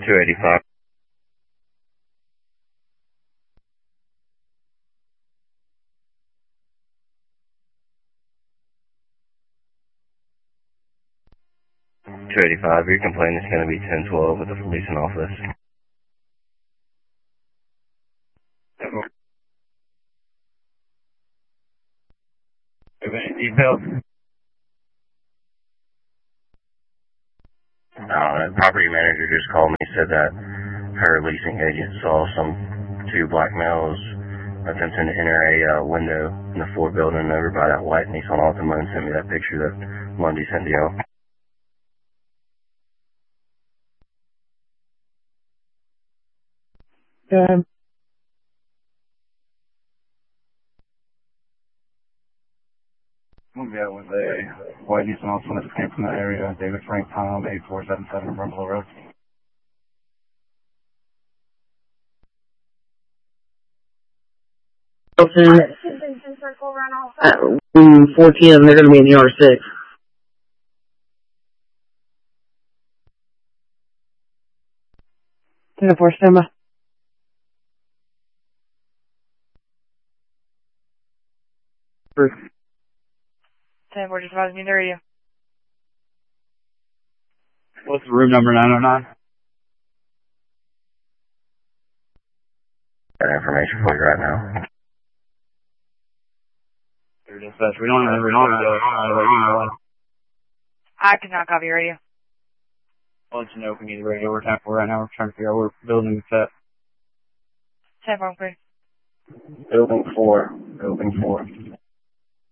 285. Your complaint is going to be 1012 with the policing office. Have any details? The property manager just called me, said that her leasing agent saw two black males attempting to enter a window in the Ford building over by that white Nissan Altima and sent me that picture that Lundy sent to y'all. Yeah, with a white Nissan Altima that came from that area. David Frank Tom, 8477 Rumble Road. Room 14, and they're going to be in the R6. 10-4 standby. 10-4, just advise me in the radio. What's room number 909? That information for you right now. Dispatch, we don't know. I cannot copy radio. I'll let you know if we need the radio. We're time for right now. We're trying to figure out where building is at. 10-4, I'm clear. Building 4.